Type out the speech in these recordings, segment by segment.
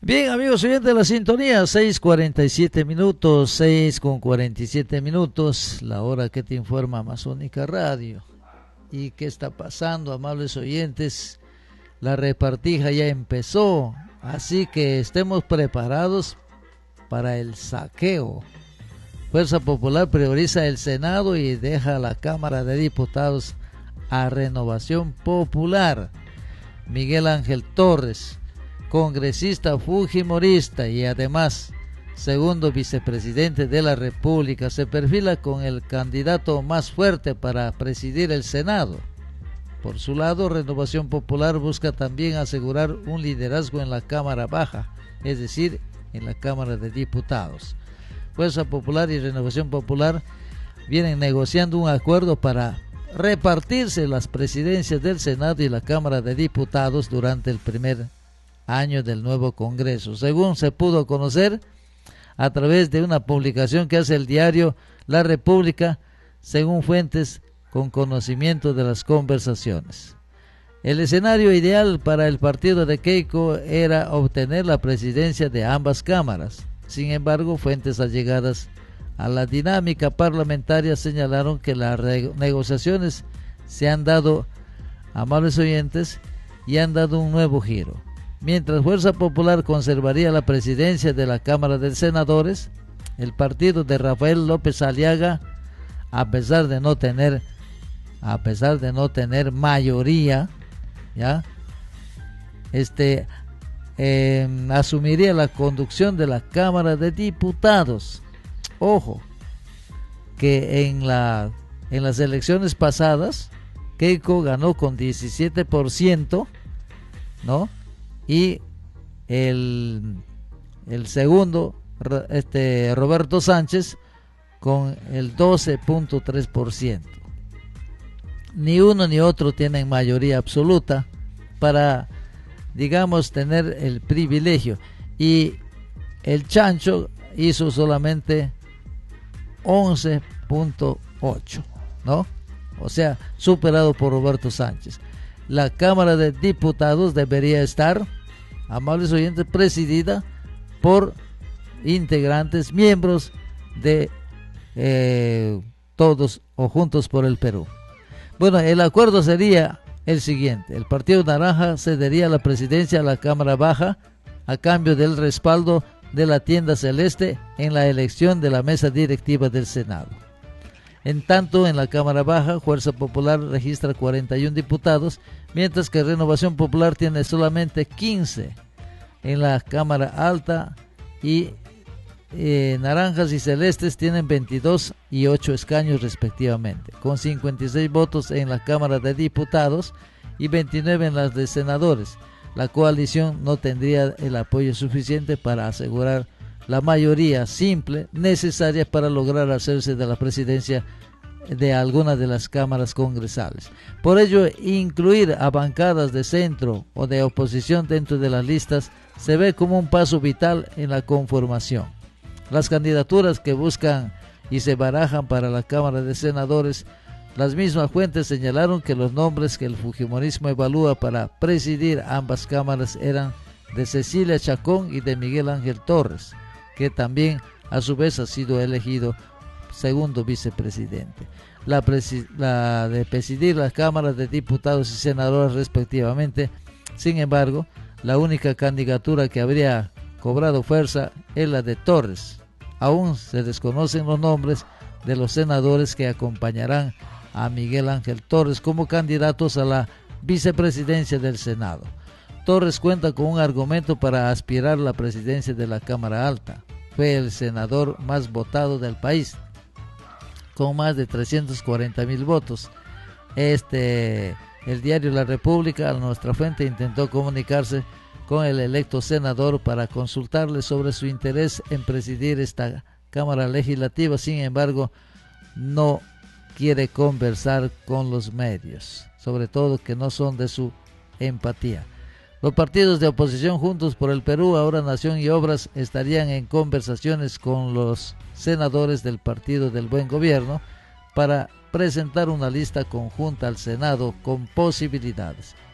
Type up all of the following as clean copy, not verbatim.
Bien, amigos oyentes de la sintonía, 6:47 minutos, 6:47 minutos, la hora que te informa Amazónica Radio. ¿Y qué está pasando, amables oyentes? La repartija ya empezó, así que estemos preparados para el saqueo. Fuerza Popular prioriza el Senado y deja a la Cámara de Diputados a Renovación Popular. Miguel Ángel Torres, congresista fujimorista y además segundo vicepresidente de la República, se perfila con el candidato más fuerte para presidir el Senado. Por su lado, Renovación Popular busca también asegurar un liderazgo en la Cámara Baja, es decir, en la Cámara de Diputados. Fuerza Popular y Renovación Popular vienen negociando un acuerdo para repartirse las presidencias del Senado y la Cámara de Diputados durante el primer año del nuevo Congreso, según se pudo conocer a través de una publicación que hace el diario La República, según fuentes con conocimiento de las conversaciones. El escenario ideal para el partido de Keiko era obtener la presidencia de ambas cámaras. Sin embargo, fuentes allegadas a la dinámica parlamentaria señalaron que las negociaciones se han dado, amables oyentes, y han dado un nuevo giro. Mientras Fuerza Popular conservaría la presidencia de la Cámara de Senadores, el partido de Rafael López Aliaga, a pesar de no tener mayoría, ¿ya? Asumiría la conducción de la Cámara de Diputados. Ojo, que en las elecciones pasadas Keiko ganó con 17%, ¿no? Y el segundo, Roberto Sánchez, con el 12.3%. Ni uno ni otro tienen mayoría absoluta para, digamos, tener el privilegio. Y el Chancho hizo solamente 11.8, ¿no? O sea, superado por Roberto Sánchez. La Cámara de Diputados debería estar, amables oyentes, presidida por integrantes, miembros de Todos o Juntos por el Perú. Bueno, el acuerdo sería el siguiente: el Partido Naranja cedería la presidencia a la Cámara Baja a cambio del respaldo de la Tienda Celeste en la elección de la mesa directiva del Senado. En tanto, en la Cámara Baja, Fuerza Popular registra 41 diputados, mientras que Renovación Popular tiene solamente 15. En la Cámara Alta y Naranjas y Celestes tienen 22 y 8 escaños respectivamente, con 56 votos en la Cámara de Diputados y 29 en las de senadores. La coalición no tendría el apoyo suficiente para asegurar la mayoría simple necesaria para lograr hacerse de la presidencia de alguna de las cámaras congresales. Por ello, incluir a bancadas de centro o de oposición dentro de las listas se ve como un paso vital en la conformación. Las candidaturas que buscan y se barajan para la Cámara de Senadores, las mismas fuentes señalaron que los nombres que el fujimorismo evalúa para presidir ambas cámaras eran de Cecilia Chacón y de Miguel Ángel Torres, que también a su vez ha sido elegido segundo vicepresidente. La de presidir las cámaras de diputados y senadores respectivamente. Sin embargo, la única candidatura que habría cobrado fuerza es la de Torres. Aún se desconocen los nombres de los senadores que acompañarán a Miguel Ángel Torres como candidatos a la vicepresidencia del Senado. Torres cuenta con un argumento para aspirar a la presidencia de la Cámara Alta. Fue el senador más votado del país, con más de 340,000 votos. El diario La República, a nuestra fuente, intentó comunicarse con el electo senador para consultarle sobre su interés en presidir esta Cámara Legislativa. Sin embargo, no quiere conversar con los medios, sobre todo que no son de su empatía. Los partidos de oposición Juntos por el Perú, Ahora Nación y Obras estarían en conversaciones con los senadores del Partido del Buen Gobierno para presentar una lista conjunta al Senado con posibilidades.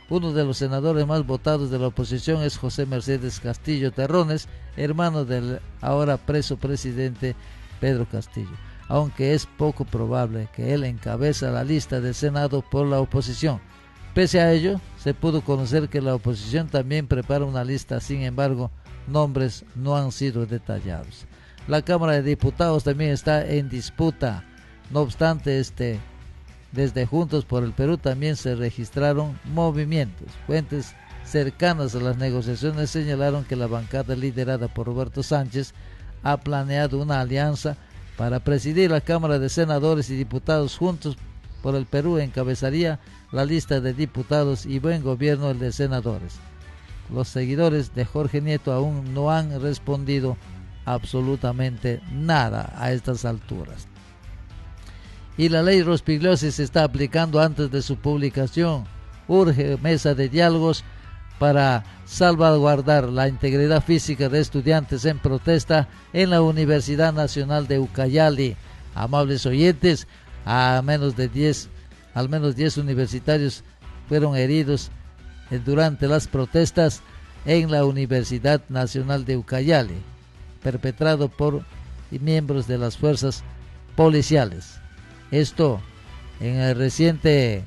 Uno de los senadores más votados de la oposición es José Mercedes Castillo Terrones, hermano del ahora preso presidente Pedro Castillo, aunque es poco probable que él encabeza la lista del Senado por la oposición. Pese a ello, se pudo conocer que la oposición también prepara una lista, sin embargo, nombres no han sido detallados. La Cámara de Diputados también está en disputa. No obstante, desde Juntos por el Perú también se registraron movimientos. Fuentes cercanas a las negociaciones señalaron que la bancada liderada por Roberto Sánchez ha planeado una alianza para presidir la Cámara de Senadores y Diputados. Juntos por el Perú encabezaría la lista de diputados y Buen Gobierno el de senadores. Los seguidores de Jorge Nieto aún no han respondido absolutamente nada a estas alturas. Y la ley Rospigliosi se está aplicando antes de su publicación. Urge mesa de diálogos para salvaguardar la integridad física de estudiantes en protesta en la Universidad Nacional de Ucayali. Amables oyentes, al menos 10 universitarios fueron heridos durante las protestas en la Universidad Nacional de Ucayali, perpetrado por miembros de las fuerzas policiales. Esto en el reciente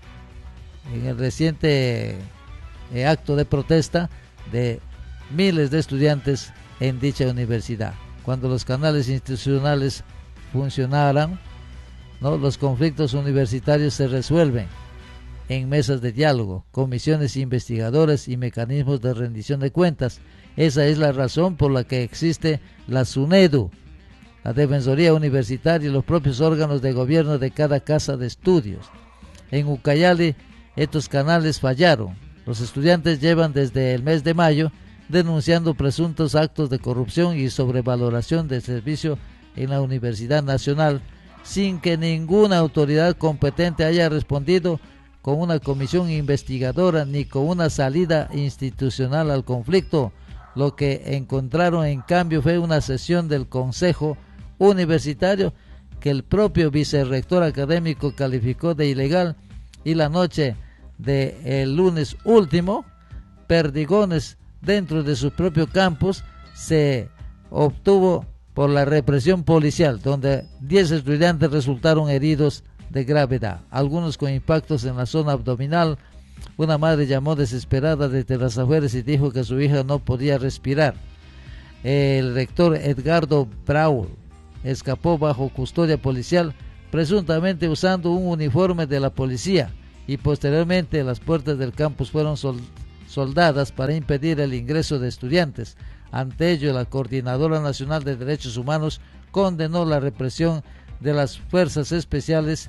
acto de protesta de miles de estudiantes en dicha universidad. Cuando los canales institucionales funcionaran, ¿no?, los conflictos universitarios se resuelven en mesas de diálogo, comisiones investigadoras y mecanismos de rendición de cuentas. Esa es la razón por la que existe la SUNEDU, la Defensoría Universitaria y los propios órganos de gobierno de cada casa de estudios. En Ucayali estos canales fallaron. Los estudiantes llevan desde el mes de mayo denunciando presuntos actos de corrupción y sobrevaloración del servicio en la Universidad Nacional, sin que ninguna autoridad competente haya respondido con una comisión investigadora ni con una salida institucional al conflicto. Lo que encontraron en cambio fue una sesión del Consejo Universitario que el propio vicerrector académico calificó de ilegal, y la noche del lunes último, perdigones dentro de su propio campus se obtuvo por la represión policial, donde 10 estudiantes resultaron heridos de gravedad, algunos con impactos en la zona abdominal. Una madre llamó desesperada desde las afueras y dijo que su hija no podía respirar. El rector Edgardo Braul escapó bajo custodia policial, presuntamente usando un uniforme de la policía, y posteriormente las puertas del campus fueron soldadas para impedir el ingreso de estudiantes. Ante ello, la Coordinadora Nacional de Derechos Humanos condenó la represión de las fuerzas especiales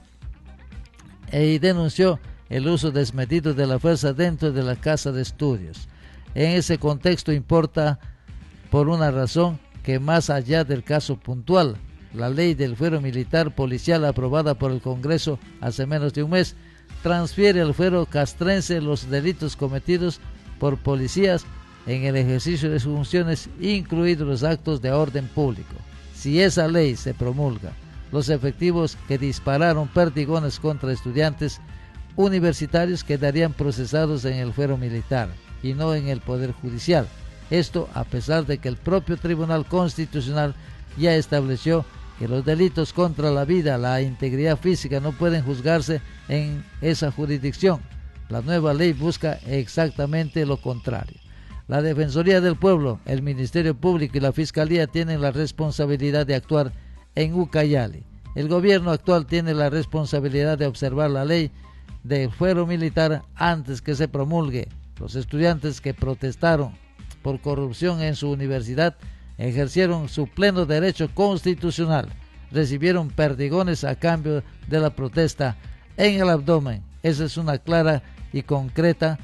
y denunció el uso desmedido de la fuerza dentro de la casa de estudios. En ese contexto importa por una razón que, más allá del caso puntual, la ley del fuero militar policial aprobada por el Congreso hace menos de un mes transfiere al fuero castrense los delitos cometidos por policías en el ejercicio de sus funciones, incluidos los actos de orden público. Si esa ley se promulga, los efectivos que dispararon perdigones contra estudiantes universitarios quedarían procesados en el fuero militar y no en el Poder Judicial. Esto a pesar de que el propio Tribunal Constitucional ya estableció que los delitos contra la vida, la integridad física no pueden juzgarse en esa jurisdicción. La nueva ley busca exactamente lo contrario. La Defensoría del Pueblo, el Ministerio Público y la Fiscalía tienen la responsabilidad de actuar en Ucayali. El gobierno actual tiene la responsabilidad de observar la ley del fuero militar antes que se promulgue. Los estudiantes que protestaron por corrupción en su universidad ejercieron su pleno derecho constitucional. Recibieron perdigones a cambio de la protesta en el abdomen. Esa es una clara y concreta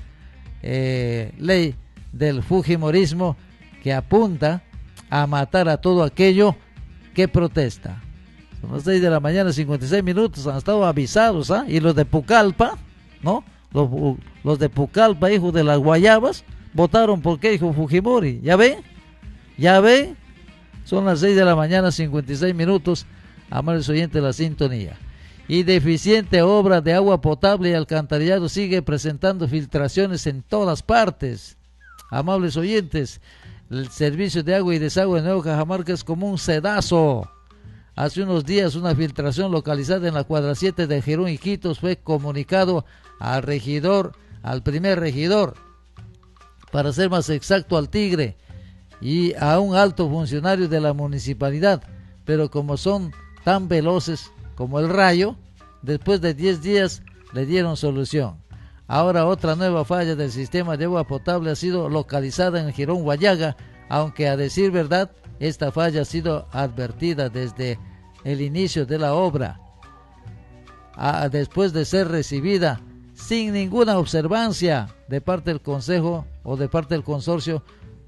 ley del fujimorismo que apunta a matar a todo aquello que protesta. Son las 6 de la mañana, 56 minutos, han estado avisados, ¿ah? Y los de Pucallpa, ¿no? Los de Pucallpa, hijos de las guayabas, votaron por qué, hijo Fujimori. ¿Ya ven? Son las 6 de la mañana, 56 minutos, amables oyentes de la sintonía. y deficiente obra de agua potable y alcantarillado sigue presentando filtraciones en todas partes. Amables oyentes, el servicio de agua y desagüe de Nueva Cajamarca es como un sedazo. Hace unos días una filtración localizada en la cuadra 7 de Girón y Quitos fue comunicado al regidor, al primer regidor, para ser más exacto al Tigre, y a un alto funcionario de la municipalidad, pero como son tan veloces como el rayo, después de 10 días le dieron solución. Ahora otra nueva falla del sistema de agua potable ha sido localizada en Girón Guayaga, aunque a decir verdad, esta falla ha sido advertida desde el inicio de la obra, después de ser recibida sin ninguna observancia de parte del Consejo o de parte del consorcio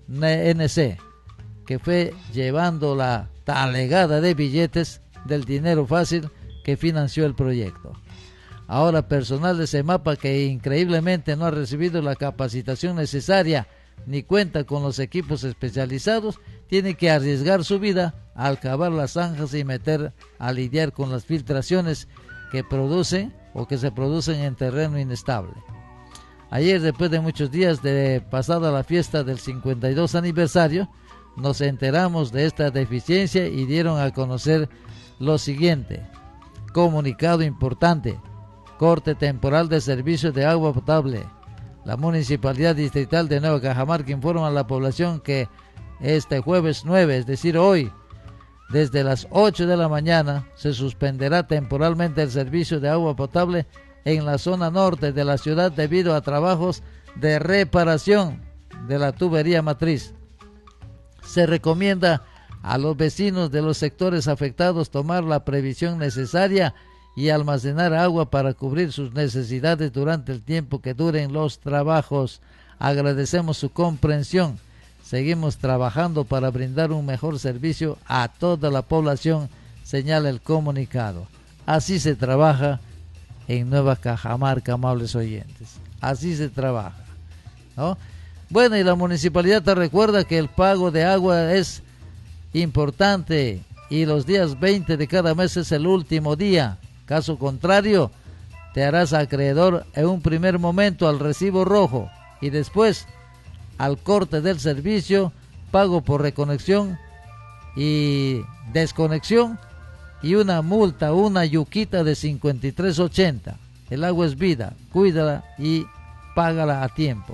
NC, que fue llevando la talegada de billetes del dinero fácil que financió el proyecto. Ahora personal de CEMAPA, que increíblemente no ha recibido la capacitación necesaria ni cuenta con los equipos especializados, tiene que arriesgar su vida al cavar las zanjas y meter a lidiar con las filtraciones que producen o que se producen en terreno inestable. Ayer, después de muchos días de pasada la fiesta del 52 aniversario, nos enteramos de esta deficiencia y dieron a conocer lo siguiente: comunicado importante, corte temporal de servicio de agua potable. La Municipalidad Distrital de Nueva Cajamarca informa a la población que este jueves 9, es decir hoy, desde las 8 de la mañana, se suspenderá temporalmente el servicio de agua potable en la zona norte de la ciudad debido a trabajos de reparación de la tubería matriz. Se recomienda a los vecinos de los sectores afectados tomar la previsión necesaria y almacenar agua para cubrir sus necesidades durante el tiempo que duren los trabajos. Agradecemos su comprensión. Seguimos trabajando para brindar un mejor servicio a toda la población, señala el comunicado. Así se trabaja en Nueva Cajamarca, amables oyentes. Así se trabaja, ¿no? Bueno, y la municipalidad te recuerda que el pago de agua es importante y los días 20 de cada mes es el último día. Caso contrario, te harás acreedor en un primer momento al recibo rojo y después al corte del servicio, pago por reconexión y desconexión y una multa, una yuquita de 53.80. El agua es vida, cuídala y págala a tiempo.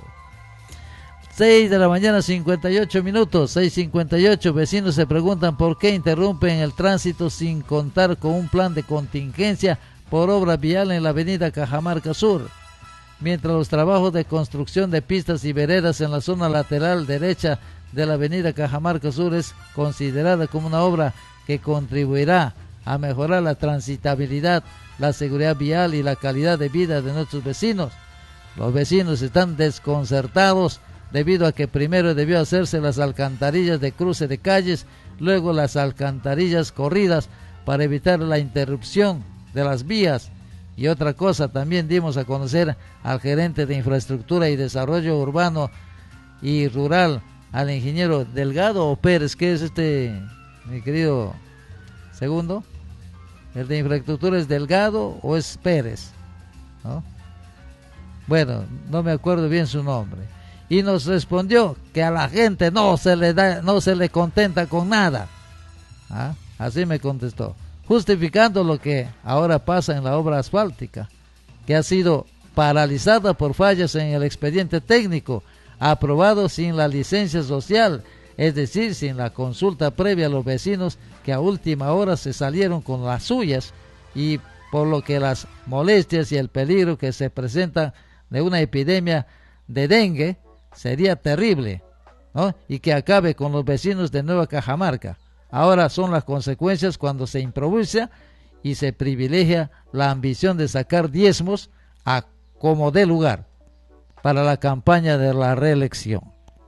6 de la mañana, 58 minutos, 6:58. Vecinos se preguntan por qué interrumpen el tránsito sin contar con un plan de contingencia por obra vial en la avenida Cajamarca Sur. Mientras los trabajos de construcción de pistas y veredas en la zona lateral derecha de la avenida Cajamarca Sur es considerada como una obra que contribuirá a mejorar la transitabilidad, la seguridad vial y la calidad de vida de nuestros vecinos. Los vecinos están desconcertados debido a que primero debió hacerse las alcantarillas de cruce de calles, luego las alcantarillas corridas para evitar la interrupción de las vías. Y otra cosa, también dimos a conocer al gerente de Infraestructura y Desarrollo Urbano y Rural, al ingeniero Delgado o Pérez, ¿qué es mi querido segundo? ¿El de Infraestructura es Delgado o es Pérez? ¿No? Bueno, no me acuerdo bien su nombre. Y nos respondió que a la gente no se le contenta con nada. ¿Ah? Así me contestó, justificando lo que ahora pasa en la obra asfáltica, que ha sido paralizada por fallas en el expediente técnico, aprobado sin la licencia social, es decir, sin la consulta previa a los vecinos que a última hora se salieron con las suyas, y por lo que las molestias y el peligro que se presentan de una epidemia de dengue sería terrible, ¿no? Y que acabe con los vecinos de Nueva Cajamarca. Ahora son las consecuencias cuando se improvisa y se privilegia la ambición de sacar diezmos a como dé lugar para la campaña de la reelección.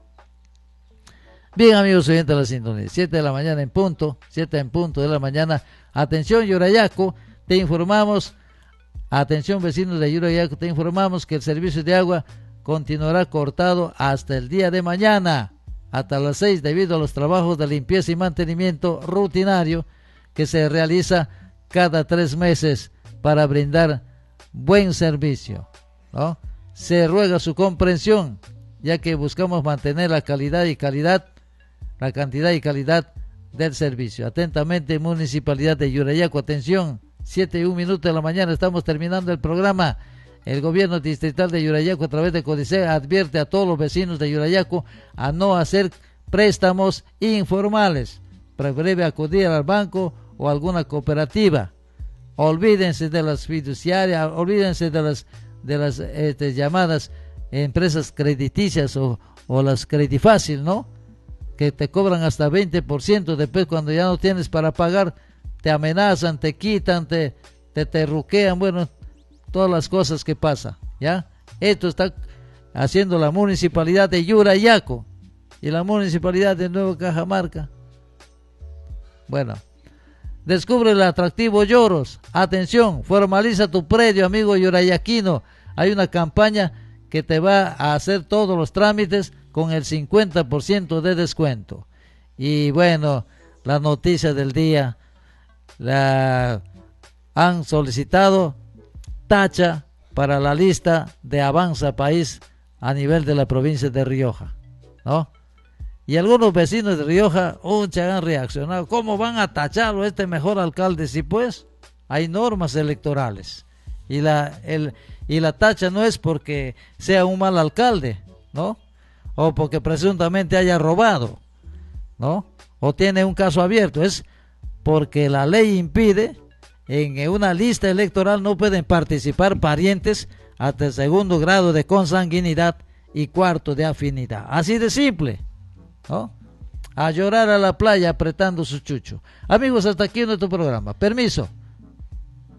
Bien, amigos oyentes de la sintonía, 7 de la mañana en punto, 7 en punto de la mañana. Atención, Yurayaco, te informamos, atención vecinos de Yurayaco, te informamos que el servicio de agua continuará cortado hasta el día de mañana, hasta las 6, debido a los trabajos de limpieza y mantenimiento rutinario que se realiza cada 3 meses para brindar buen servicio, ¿no? Se ruega su comprensión, ya que buscamos mantener la cantidad y calidad del servicio. Atentamente, Municipalidad de Yurayaco. Atención, 7:01 de la mañana, estamos terminando el programa. El gobierno distrital de Yurayaco, a través de Códice, advierte a todos los vecinos de Yurayaco a no hacer préstamos informales. Prefiere acudir al banco o alguna cooperativa. Olvídense de las fiduciarias, olvídense de las llamadas empresas crediticias o las Credifácil, ¿no? Que te cobran hasta 20%, después cuando ya no tienes para pagar, te amenazan, te quitan, te terruquean, bueno, todas las cosas que pasan, ¿ya? Esto está haciendo la Municipalidad de Yurayaco y la Municipalidad de Nueva Cajamarca. Bueno, descubre el atractivo Lloros. Atención, formaliza tu predio, amigo yurayaquino. Hay una campaña que te va a hacer todos los trámites con el 50% de descuento. Y bueno, la noticia del día, han solicitado tacha para la lista de Avanza País a nivel de la provincia de Rioja, ¿no? Y algunos vecinos de Rioja, han reaccionado. ¿Cómo van a tacharlo este mejor alcalde? Si pues hay normas electorales. Y la tacha no es porque sea un mal alcalde, ¿no? O porque presuntamente haya robado, ¿no? O tiene un caso abierto. Es porque la ley impide, en una lista electoral no pueden participar parientes hasta el 2º grado de consanguinidad y 4º de afinidad. Así de simple, ¿no? A llorar a la playa apretando su chucho. Amigos, hasta aquí nuestro programa. Permiso.